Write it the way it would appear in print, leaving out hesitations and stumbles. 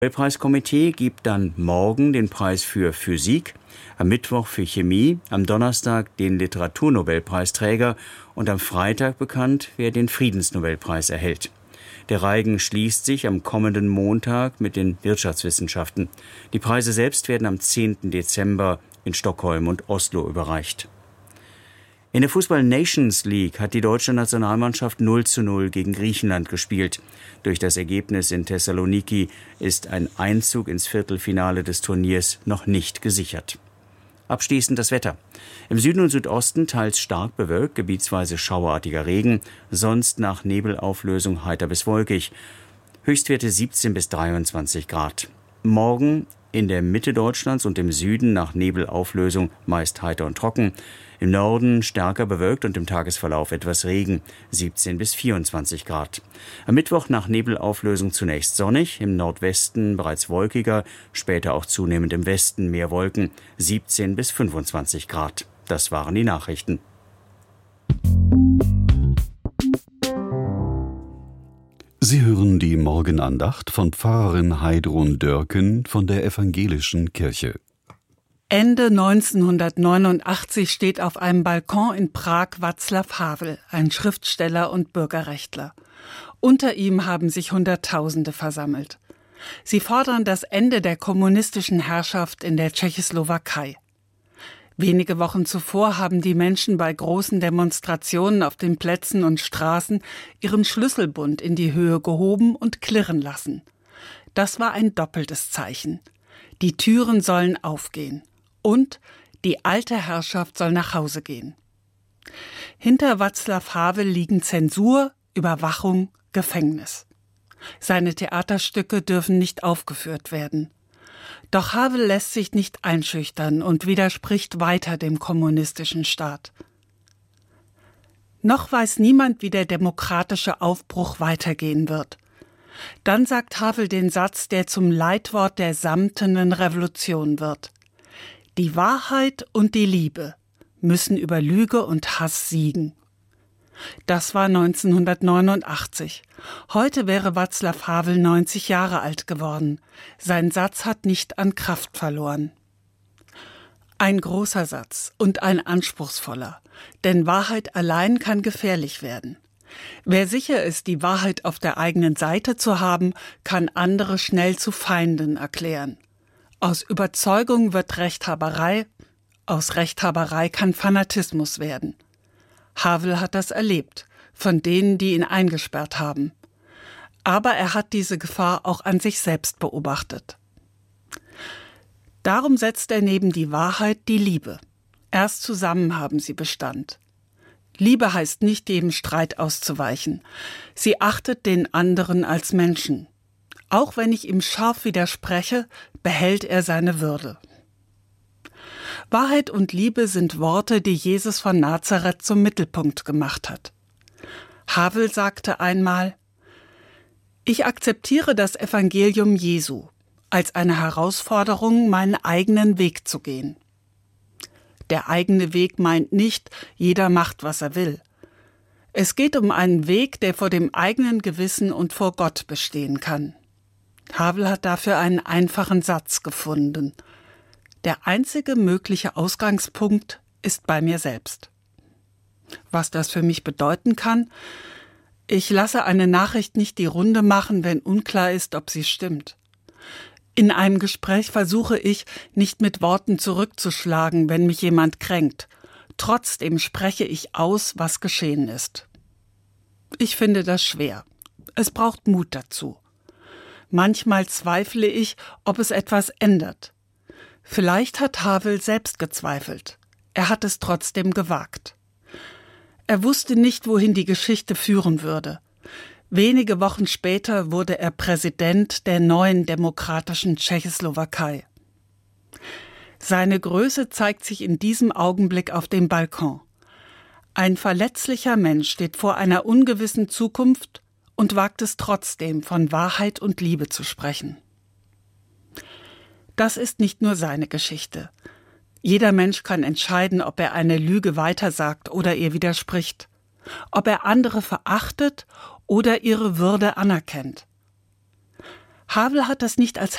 Nobelpreiskomitee gibt dann morgen den Preis für Physik, am Mittwoch für Chemie, am Donnerstag den Literaturnobelpreisträger und am Freitag bekannt, wer den Friedensnobelpreis erhält. Der Reigen schließt sich am kommenden Montag mit den Wirtschaftswissenschaften. Die Preise selbst werden am 10. Dezember in Stockholm und Oslo überreicht. In der Fußball-Nations League hat die deutsche Nationalmannschaft 0:0 gegen Griechenland gespielt. Durch das Ergebnis in Thessaloniki ist ein Einzug ins Viertelfinale des Turniers noch nicht gesichert. Abschließend das Wetter. Im Süden und Südosten teils stark bewölkt, gebietsweise schauerartiger Regen, sonst nach Nebelauflösung heiter bis wolkig. Höchstwerte 17 bis 23 Grad. Morgen in der Mitte Deutschlands und im Süden nach Nebelauflösung meist heiter und trocken. Im Norden stärker bewölkt und im Tagesverlauf etwas Regen, 17 bis 24 Grad. Am Mittwoch nach Nebelauflösung zunächst sonnig, im Nordwesten bereits wolkiger, später auch zunehmend im Westen mehr Wolken, 17 bis 25 Grad. Das waren die Nachrichten. Sie hören die Morgenandacht von Pfarrerin Heidrun Dörken von der Evangelischen Kirche. Ende 1989 steht auf einem Balkon in Prag Václav Havel, ein Schriftsteller und Bürgerrechtler. Unter ihm haben sich Hunderttausende versammelt. Sie fordern das Ende der kommunistischen Herrschaft in der Tschechoslowakei. Wenige Wochen zuvor haben die Menschen bei großen Demonstrationen auf den Plätzen und Straßen ihren Schlüsselbund in die Höhe gehoben und klirren lassen. Das war ein doppeltes Zeichen. Die Türen sollen aufgehen. Und die alte Herrschaft soll nach Hause gehen. Hinter Václav Havel liegen Zensur, Überwachung, Gefängnis. Seine Theaterstücke dürfen nicht aufgeführt werden. Doch Havel lässt sich nicht einschüchtern und widerspricht weiter dem kommunistischen Staat. Noch weiß niemand, wie der demokratische Aufbruch weitergehen wird. Dann sagt Havel den Satz, der zum Leitwort der samtenen Revolution wird. Die Wahrheit und die Liebe müssen über Lüge und Hass siegen. Das war 1989. Heute wäre Václav Havel 90 Jahre alt geworden. Sein Satz hat nicht an Kraft verloren. Ein großer Satz und ein anspruchsvoller, denn Wahrheit allein kann gefährlich werden. Wer sicher ist, die Wahrheit auf der eigenen Seite zu haben, kann andere schnell zu Feinden erklären. Aus Überzeugung wird Rechthaberei, aus Rechthaberei kann Fanatismus werden. Havel hat das erlebt, von denen, die ihn eingesperrt haben. Aber er hat diese Gefahr auch an sich selbst beobachtet. Darum setzt er neben die Wahrheit die Liebe. Erst zusammen haben sie Bestand. Liebe heißt nicht, jedem Streit auszuweichen. Sie achtet den anderen als Menschen. Auch wenn ich ihm scharf widerspreche, behält er seine Würde. Wahrheit und Liebe sind Worte, die Jesus von Nazareth zum Mittelpunkt gemacht hat. Havel sagte einmal: Ich akzeptiere das Evangelium Jesu als eine Herausforderung, meinen eigenen Weg zu gehen. Der eigene Weg meint nicht, jeder macht, was er will. Es geht um einen Weg, der vor dem eigenen Gewissen und vor Gott bestehen kann. Havel hat dafür einen einfachen Satz gefunden. Der einzige mögliche Ausgangspunkt ist bei mir selbst. Was das für mich bedeuten kann? Ich lasse eine Nachricht nicht die Runde machen, wenn unklar ist, ob sie stimmt. In einem Gespräch versuche ich, nicht mit Worten zurückzuschlagen, wenn mich jemand kränkt. Trotzdem spreche ich aus, was geschehen ist. Ich finde das schwer. Es braucht Mut dazu. Manchmal zweifle ich, ob es etwas ändert. Vielleicht hat Havel selbst gezweifelt. Er hat es trotzdem gewagt. Er wusste nicht, wohin die Geschichte führen würde. Wenige Wochen später wurde er Präsident der neuen demokratischen Tschechoslowakei. Seine Größe zeigt sich in diesem Augenblick auf dem Balkon. Ein verletzlicher Mensch steht vor einer ungewissen Zukunft und wagt es trotzdem, von Wahrheit und Liebe zu sprechen. Das ist nicht nur seine Geschichte. Jeder Mensch kann entscheiden, ob er eine Lüge weitersagt oder ihr widerspricht, ob er andere verachtet oder ihre Würde anerkennt. Havel hat das nicht als